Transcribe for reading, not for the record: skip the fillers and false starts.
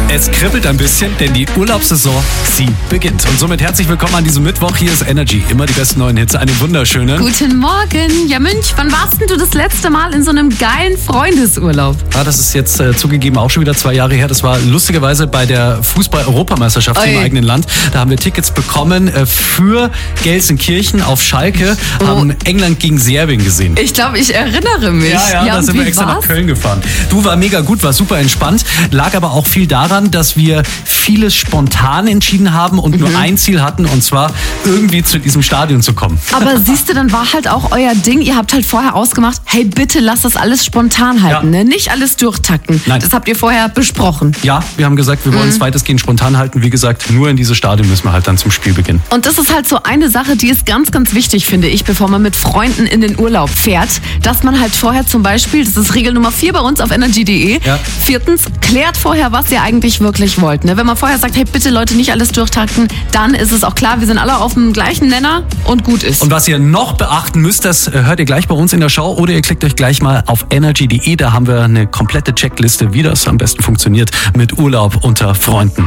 Es kribbelt ein bisschen, denn die Urlaubssaison, sie beginnt. Und somit herzlich willkommen an diesem Mittwoch. Hier ist Energy. Immer die besten neuen Hits. Einen wunderschönen. Guten Morgen. Ja, Münch, wann warst denn du das letzte Mal in so einem geilen Freundesurlaub? Das ist jetzt zugegeben auch schon wieder 2 Jahre her. Das war lustigerweise bei der Fußball-Europameisterschaft im eigenen Land. Da haben wir Tickets bekommen für Gelsenkirchen auf Schalke. Haben England gegen Serbien gesehen. Ich glaube, ich erinnere mich. Ja, da sind wir extra nach Köln gefahren. Du, war mega gut, war super entspannt. Lag aber auch viel daran, dass wir vieles spontan entschieden haben und nur ein Ziel hatten, und zwar irgendwie zu diesem Stadion zu kommen. Aber siehst du, dann war halt auch euer Ding, ihr habt halt vorher ausgemacht, hey, bitte lasst das alles spontan halten, ne? Nicht alles durchtakten. Nein. Das habt ihr vorher besprochen. Ja, wir haben gesagt, wir wollen es weitestgehend spontan halten. Wie gesagt, nur in dieses Stadion müssen wir halt dann zum Spiel beginnen. Und das ist halt so eine Sache, die ist ganz, ganz wichtig, finde ich, bevor man mit Freunden in den Urlaub fährt, dass man halt vorher zum Beispiel, das ist Regel Nummer 4 bei uns auf energy.de, 4. klärt vorher, was ihr eigentlich wirklich wollt. Ne? Wenn man vorher sagt, hey, bitte Leute, nicht alles durchtakten, dann ist es auch klar, wir sind alle auf dem gleichen Nenner und gut ist. Und was ihr noch beachten müsst, das hört ihr gleich bei uns in der Show, oder ihr klickt euch gleich mal auf energy.de, da haben wir eine komplette Checkliste, wie das am besten funktioniert mit Urlaub unter Freunden.